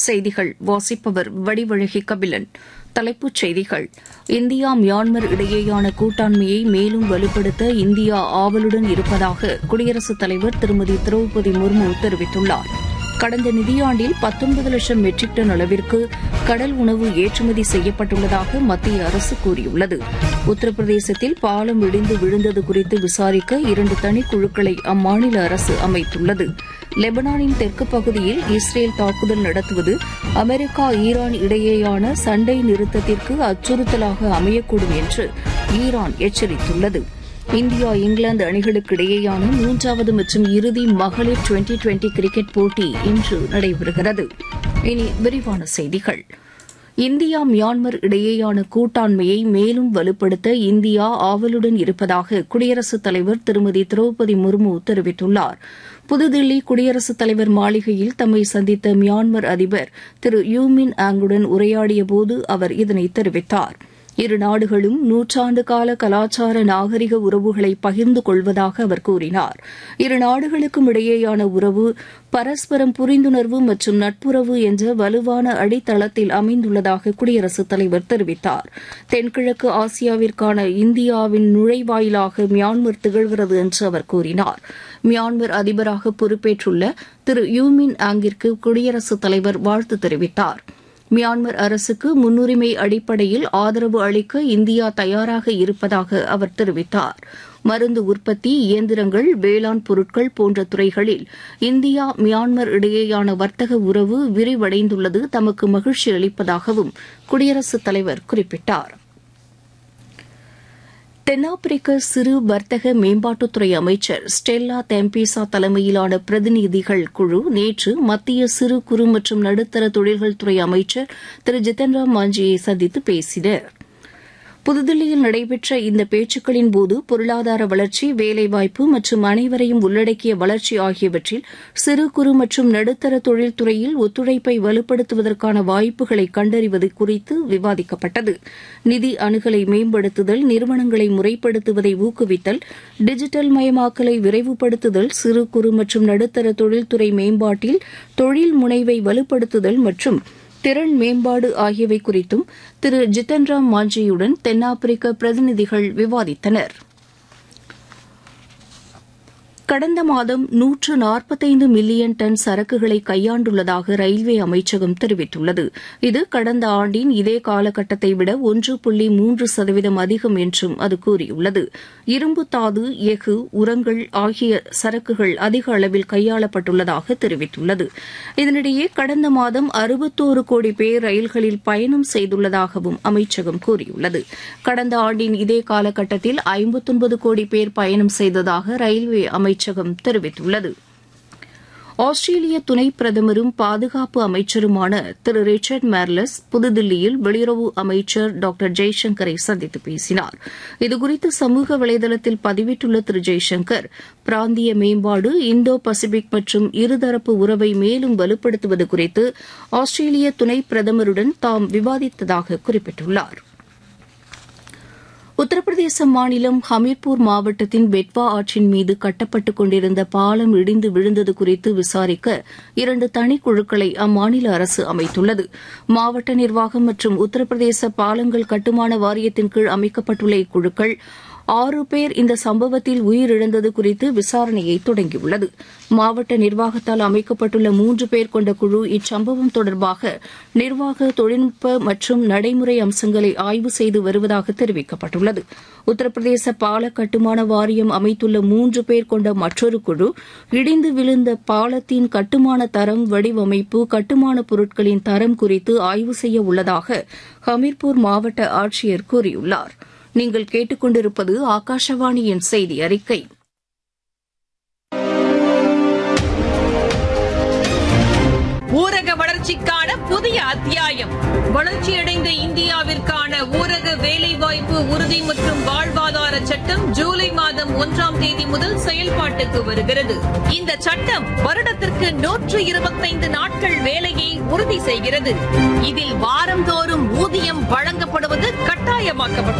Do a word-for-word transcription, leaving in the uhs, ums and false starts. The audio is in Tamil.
செய்திகள் வாசிப்பவர் வடிவழகி கபிலன். தலைப்புச் செய்திகள். இந்தியா மியான்மர் இடையேயான கூட்டாண்மையை மேலும் வலுப்படுத்த இந்தியா ஆவலுடன் இருப்பதாக குடியரசுத் தலைவர் திருமதி திரௌபதி முர்மு தெரிவித்துள்ளார். கடந்த நிதியாண்டில் பத்தொன்பது லட்சம் மெட்ரிக் டன் அளவிற்கு கடல் உணவு ஏற்றுமதி செய்யப்பட்டுள்ளதாக மத்திய அரசு கூறியுள்ளது. உத்தரப்பிரதேசத்தில் பாலம் இடிந்து விழுந்தது குறித்து விசாரிக்க இரண்டு தனிக்குழுக்களை அம்மாநில அரசு அமைத்துள்ளது. லெபனானின் தெற்கு பகுதியில் இஸ்ரேல் தாக்குதல் நடத்துவது அமெரிக்கா ஈரான் இடையேயான சண்டை நிறுத்தத்திற்கு அச்சுறுத்தலாக அமையக்கூடும் என்று ஈரான் எச்சரித்துள்ளது. இந்தியா இங்கிலாந்து அணிகளுக்கு இடையேயான மூன்றாவது மற்றும் இறுதி மகளிர் டுவெண்டி டுவெண்டி கிரிக்கெட் போட்டி இன்று நடைபெறுகிறது. இனி விரிவான செய்திகள். இந்தியா மியான்மர் இடையேயான கூட்டாண்மையை மேலும் வலுப்படுத்த இந்தியா ஆவலுடன் இருப்பதாக குடியரசுத் தலைவர் திருமதி திரௌபதி முர்மு தெரிவித்துள்ளார். புதுதில்லி குடியரசுத் தலைவர் மாளிகையில் தம்மை சந்தித்த மியான்மர் அதிபர் திரு யூ மின் ஆங்குடன் உரையாடியபோது அவர் இதனை தெரிவித்தார். இரு நாடுகளும் நூற்றாண்டு கால கலாச்சார நாகரிக உறவுகளை பகிர்ந்து கொள்வதாக அவர் கூறினார். இரு நாடுகளுக்கும் இடையேயான உறவு பரஸ்பரம் புரிந்துணர்வு மற்றும் நட்புறவு என்ற வலுவான அடித்தளத்தில் அமைந்துள்ளதாக குடியரசுத் தலைவர் தெரிவித்தார். தென்கிழக்கு ஆசியாவிற்கான இந்தியாவின் நுழைவாயிலாக மியான்மர் திகழ்கிறது என்று அவர் கூறினார். மியான்மர் அதிபராக பொறுப்பேற்றுள்ள திரு யூ மின் ஆங்கிற்கு குடியரசுத் தலைவர் வாழ்த்து தெரிவித்தார். மியான்மர் அரசுக்கு முன்னுரிமை அடிப்படையில் ஆதரவு அளிக்க இந்தியா தயாராக இருப்பதாக அவர் தெரிவித்தார். மருந்து உற்பத்தி, இயந்திரங்கள், வேளாண் பொருட்கள் போன்ற துறைகளில் இந்தியா மியான்மர் இடையேயான வர்த்தக உறவு விரிவடைந்துள்ளது தமக்கு மகிழ்ச்சி அளிப்பதாகவும் குடியரசுத் தலைவர் குறிப்பிட்டார். தென்னாப்பிரிக்க சிறு வர்த்தக மேம்பாட்டுத்துறை அமைச்சர் ஸ்டெல்லா தெம்பிசா தலைமையிலான பிரதிநிதிகள் குழு நேற்று மத்திய சிறு குறு மற்றும் நடுத்தர தொழில்கள் துறை அமைச்சர் திரு ஜித்தன் ராம் மாஞ்சியை சந்தித்து பேசினர். புதுதில்லியில் நடைபெற்ற இந்த பேச்சுக்களின்போது பொருளாதார வளர்ச்சி, வேலைவாய்ப்பு மற்றும் அனைவரையும் உள்ளடக்கிய வளர்ச்சி ஆகியவற்றில் சிறு குறு மற்றும் நடுத்தர தொழில்துறையில் ஒத்துழைப்பை வலுப்படுத்துவதற்கான வாய்ப்புகளை கண்டறிவது குறித்து விவாதிக்கப்பட்டது. நிதி அணுகலை மேம்படுத்துதல், நிறுவனங்களை முறைப்படுத்துவதை ஊக்குவித்தல், டிஜிட்டல் மயமாக்கலை விரைவுபடுத்துதல், சிறு குறு மற்றும் நடுத்தர தொழில்துறை மேம்பாட்டில் தொழில் முனைவை வலுப்படுத்துதல் மற்றும் திறன் மேம்பாடு ஆகியவை குறித்தும் திரு ஜித்தன் ராம் மாஞ்சியுடன் தென்னாப்பிரிக்க பிரதிநிதிகள் விவாதித்தனர். கடந்த மாதம் நூற்று நாற்பத்தைந்து மில்லியன் டன் சரக்குகளை கையாண்டுள்ளதாக ரயில்வே அமைச்சகம் தெரிவித்துள்ளது. இது கடந்த ஆண்டின் இதே காலகட்டத்தை விட ஒன்று புள்ளி மூன்று சதவீதம் அதிகம் என்றும் அது கூறியுள்ளது. இரும்புத்தாது, எஃகு, உரங்கள் ஆகிய சரக்குகள் அதிக அளவில் கையாளப்பட்டுள்ளதாக தெரிவித்துள்ளது. இதனிடையே கடந்த மாதம் அறுபத்தோரு கோடி பேர் ரயில்களில் பயணம் செய்துள்ளதாகவும் அமைச்சகம் கூறியுள்ளது. கடந்த ஆண்டின் இதே காலகட்டத்தில் ஐம்பத்தொன்பது கோடி பேர் பயணம் செய்ததாக ரயில்வே அமைச்சகம் அமைச்சகம் தெரிவித்துள்ளது. ஆஸ்திரேலிய துணை பிரதமரும் பாதுகாப்பு அமைச்சருமான திரு ரிச்சர்ட் மார்லஸ் புதுதில்லியில் வெளியுறவு அமைச்சர் டாக்டர் ஜெய்சங்கரை சந்தித்து பேசினார். இதுகுறித்து சமூக வலைதளத்தில் பதிவிட்டுள்ள திரு ஜெய்சங்கர், பிராந்திய மேம்பாடு, இந்தோ பசிபிக் மற்றும் இருதரப்பு உறவை மேலும் வலுப்படுத்துவது குறித்து ஆஸ்திரேலிய துணை பிரதமருடன் தாம் விவாதித்ததாக குறிப்பிட்டுள்ளார். உத்தரப்பிரதேச மாநிலம் ஹமீர்பூர் மாவட்டத்தின் பெட்வா ஆற்றின் மீது கட்டப்பட்டுக் கொண்டிருந்த பாலம் இடிந்து விழுந்தது குறித்து விசாரிக்க இரண்டு தனிக்குழுக்களை அம்மாநில அரசு அமைத்துள்ளது. மாவட்ட நிர்வாகம் மற்றும் உத்தரப்பிரதேச பாலங்கள் கட்டுமான வாரியத்தின் கீழ் அமைக்கப்பட்டுள்ள இக்குழுக்கள் ஆறு பேர் இந்த சம்பவத்தில் உயிரிழந்தது குறித்து விசாரணையை தொடங்கியுள்ளது. மாவட்ட நிர்வாகத்தால் அமைக்கப்பட்டுள்ள மூன்று பேர் கொண்ட குழு இச்சம்பவம் தொடர்பாக நிர்வாக, தொழில்நுட்ப மற்றும் நடைமுறை அம்சங்களை ஆய்வு செய்து வருவதாக தெரிவிக்கப்பட்டுள்ளது. உத்தரப்பிரதேச பால கட்டுமான வாரியம் அமைத்துள்ள மூன்று பேர் கொண்ட மற்றொரு குழு இடிந்து விழுந்த பாலத்தின் கட்டுமான தரம், வடிவமைப்பு, கட்டுமான பொருட்களின் தரம் குறித்து ஆய்வு செய்ய உள்ளதாக ஹமீர்பூர் மாவட்ட ஆட்சியர் கூறியுள்ளார். நீங்கள் கேட்டுக்கொண்டிருப்பது ஆகாஷவாணியின் செய்தி அறிக்கை. ஊரக வளர்ச்சிக்கான புதிய அத்தியாயம். வளர்ச்சியடைந்த இந்தியாவிற்கான ஊரக வேலைவாய்ப்பு உறுதி மற்றும் வாழ்வாதார சட்டம் ஜூலை மாதம் ஒன்றாம் தேதி முதல் செயல்பாட்டுக்கு வருகிறது. இந்த சட்டம் வருடத்திற்கு நூற்று இருபத்தைந்து நாட்கள் வேலையை உறுதி செய்கிறது. இதில் வாரந்தோறும் ஊதியம் வழங்கப்படுவது கட்டாயமாக்கப்பட்டுள்ளது.